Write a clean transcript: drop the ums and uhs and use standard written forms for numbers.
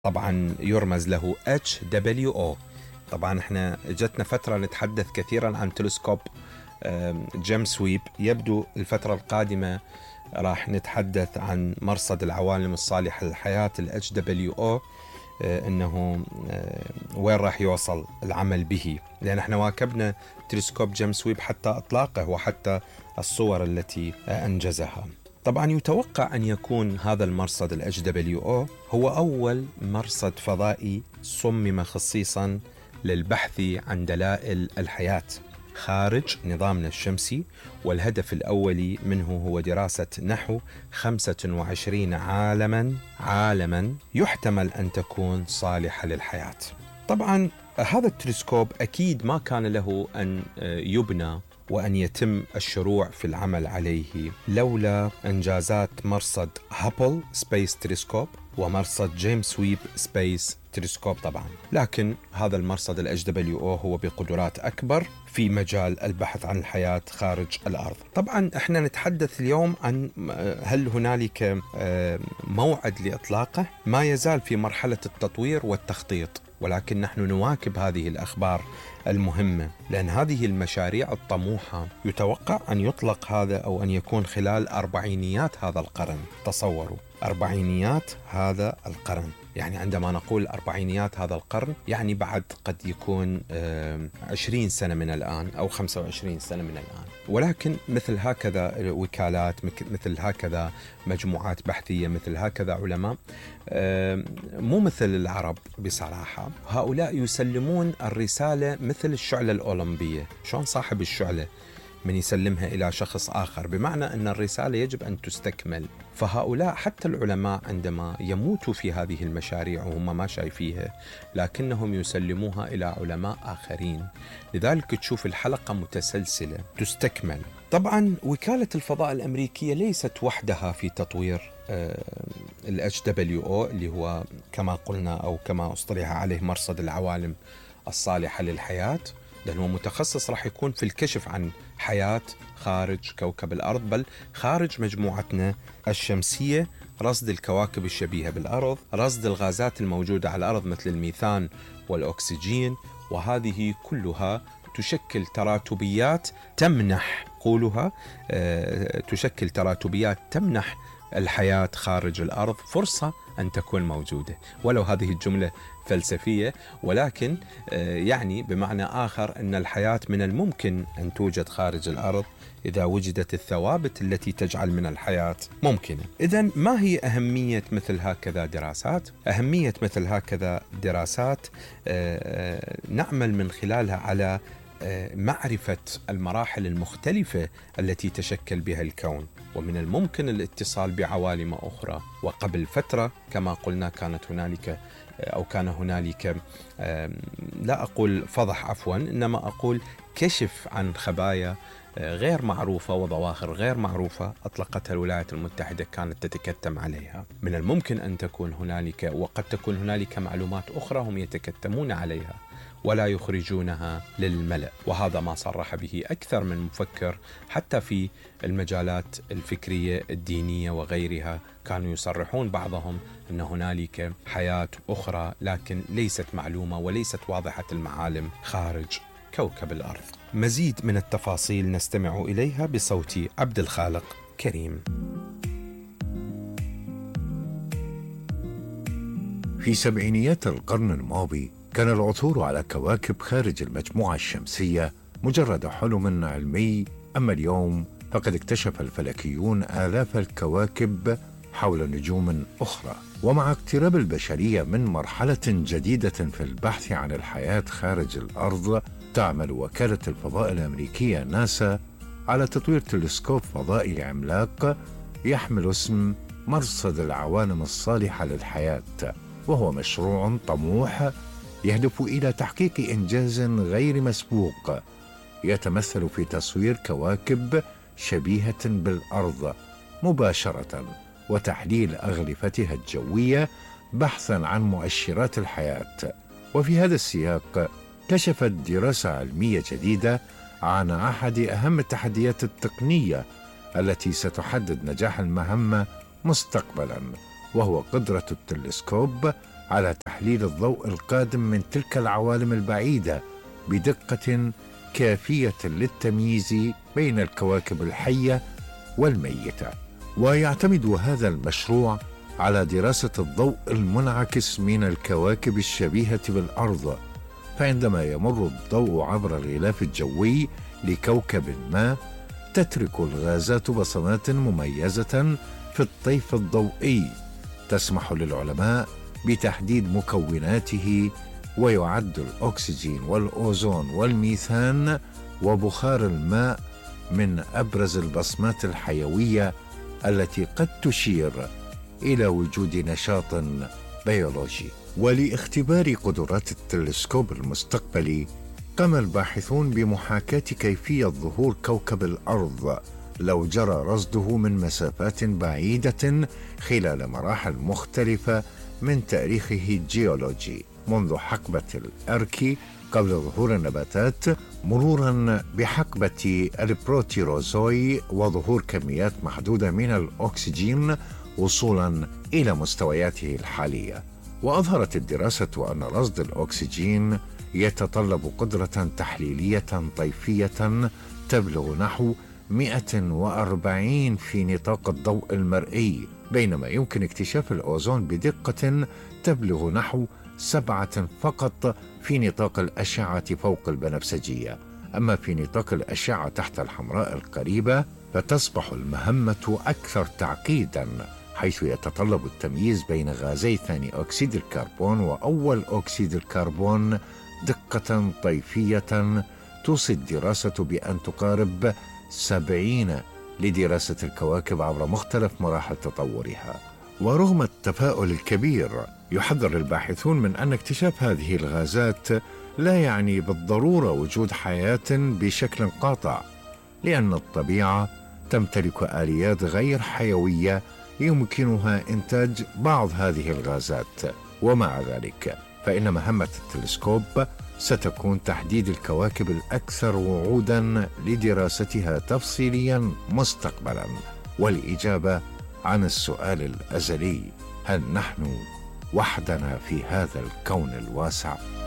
طبعا يرمز له HWO. طبعا احنا جتنا فترة نتحدث كثيرا عن تلسكوب جيمس ويب. يبدو الفترة القادمة راح نتحدث عن مرصد العوالم الصالحة للحياة HWO، انه وين راح يوصل العمل به، لان احنا واكبنا تلسكوب جيمس ويب حتى اطلاقه وحتى الصور التي انجزها. طبعا يتوقع ان يكون هذا المرصد HWO هو اول مرصد فضائي صمم خصيصا للبحث عن دلائل الحياة خارج نظامنا الشمسي، والهدف الأولي منه هو دراسة نحو 25 عالما يحتمل أن تكون صالحة للحياة. طبعا هذا التلسكوب أكيد ما كان له أن يبنى وأن يتم الشروع في العمل عليه لولا إنجازات مرصد هابل سبيس تلسكوب ومرصد جيمس ويب سبيس تلسكوب طبعا. لكن هذا المرصد HWO هو بقدرات أكبر في مجال البحث عن الحياة خارج الأرض. طبعا احنا نتحدث اليوم عن هل هنالك موعد لإطلاقه. ما يزال في مرحلة التطوير والتخطيط، ولكن نحن نواكب هذه الأخبار المهمة، لأن هذه المشاريع الطموحة يتوقع أن يطلق هذا أو أن يكون خلال أربعينيات هذا القرن. تصوروا أربعينيات هذا القرن، يعني عندما نقول أربعينيات هذا القرن يعني بعد قد يكون 20 سنة من الآن أو 25 سنة من الآن. ولكن مثل هكذا وكالات، مثل هكذا مجموعات بحثية، مثل هكذا علماء، مو مثل العرب بصراحة. هؤلاء يسلمون الرسالة مثل الشعلة الأولمبية. شلون صاحب الشعلة من يسلمها إلى شخص آخر، بمعنى أن الرسالة يجب أن تستكمل. فهؤلاء حتى العلماء عندما يموتوا في هذه المشاريع وهم ما شايفيها، لكنهم يسلموها إلى علماء آخرين، لذلك تشوف الحلقة متسلسلة تستكمل. طبعا وكالة الفضاء الأمريكية ليست وحدها في تطوير HWO اللي هو كما قلنا أو كما اصطلح عليه مرصد العوالم الصالحة للحياة، لأنه متخصص راح يكون في الكشف عن حياة خارج كوكب الأرض، بل خارج مجموعتنا الشمسية، رصد الكواكب الشبيهة بالأرض، رصد الغازات الموجودة على الأرض مثل الميثان والأكسجين. وهذه كلها تشكل تراتبيات تمنح تشكل تراتبيات تمنح الحياة خارج الأرض فرصة أن تكون موجودة. ولو هذه الجملة فلسفية، ولكن يعني بمعنى آخر أن الحياة من الممكن أن توجد خارج الأرض إذا وجدت الثوابت التي تجعل من الحياة ممكنة. إذن ما هي أهمية مثل هكذا دراسات؟ أهمية مثل هكذا دراسات نعمل من خلالها على معرفة المراحل المختلفة التي تشكل بها الكون، ومن الممكن الاتصال بعوالم أخرى. وقبل فترة كما قلنا كان هنالك لا أقول فضح عفوا، إنما أقول كشف عن خبايا غير معروفة وظواهر غير معروفة أطلقتها الولايات المتحدة، كانت تتكتم عليها. من الممكن أن تكون هنالك، وقد تكون هنالك معلومات أخرى هم يتكتمون عليها ولا يخرجونها للملأ. وهذا ما صرح به أكثر من مفكر حتى في المجالات الفكرية الدينية وغيرها، كانوا يصرحون بعضهم أن هنالك حياة أخرى لكن ليست معلومة وليست واضحة المعالم خارج كوكب الأرض. مزيد من التفاصيل نستمع إليها بصوت عبد الخالق كريم. في سبعينيات القرن الماضي كان العثور على كواكب خارج المجموعة الشمسية مجرد حلم علمي، أما اليوم فقد اكتشف الفلكيون آلاف الكواكب حول نجوم أخرى. ومع اقتراب البشرية من مرحلة جديدة في البحث عن الحياة خارج الأرض، تعمل وكالة الفضاء الأمريكية ناسا على تطوير تلسكوب فضائي عملاق يحمل اسم مرصد العوالم الصالحة للحياة، وهو مشروع طموح يهدف إلى تحقيق إنجاز غير مسبوق يتمثل في تصوير كواكب شبيهة بالأرض مباشرة وتحليل أغلفتها الجوية بحثاً عن مؤشرات الحياة. وفي هذا السياق كشفت دراسة علمية جديدة عن أحد أهم التحديات التقنية التي ستحدد نجاح المهمة مستقبلاً، وهو قدرة التلسكوب على تحليل الضوء القادم من تلك العوالم البعيدة بدقة كافية للتمييز بين الكواكب الحية والميتة. ويعتمد هذا المشروع على دراسة الضوء المنعكس من الكواكب الشبيهة بالأرض، فعندما يمر الضوء عبر الغلاف الجوي لكوكب ما تترك الغازات بصمات مميزة في الطيف الضوئي تسمح للعلماء بتحديد مكوناته، ويعد الأكسجين والأوزون والميثان وبخار الماء من أبرز البصمات الحيوية التي قد تشير إلى وجود نشاط بيولوجي. ولاختبار قدرات التلسكوب المستقبلي قام الباحثون بمحاكاة كيفية ظهور كوكب الأرض لو جرى رصده من مسافات بعيدة خلال مراحل مختلفة من تاريخه الجيولوجي، منذ حقبة الأركي قبل ظهور النباتات، مرورا بحقبة البروتيروزوي وظهور كميات محدودة من الأكسجين وصولا إلى مستوياته الحالية. وأظهرت الدراسة أن رصد الأكسجين يتطلب قدرة تحليلية طيفية تبلغ نحو 140 في نطاق الضوء المرئي، بينما يمكن اكتشاف الأوزون بدقة تبلغ نحو 7 فقط في نطاق الأشعة فوق البنفسجية. أما في نطاق الأشعة تحت الحمراء القريبة فتصبح المهمة أكثر تعقيدا، حيث يتطلب التمييز بين غازي ثاني أكسيد الكربون وأول أكسيد الكربون دقة طيفية توصي الدراسة بأن تقارب 70 لدراسة الكواكب عبر مختلف مراحل تطورها. ورغم التفاؤل الكبير، يحذر الباحثون من أن اكتشاف هذه الغازات لا يعني بالضرورة وجود حياة بشكل قاطع، لأن الطبيعة تمتلك آليات غير حيوية يمكنها إنتاج بعض هذه الغازات. ومع ذلك فإن مهمة التلسكوب ستكون تحديد الكواكب الأكثر وعوداً لدراستها تفصيلياً مستقبلاً، والإجابة عن السؤال الأزلي: هل نحن وحدنا في هذا الكون الواسع؟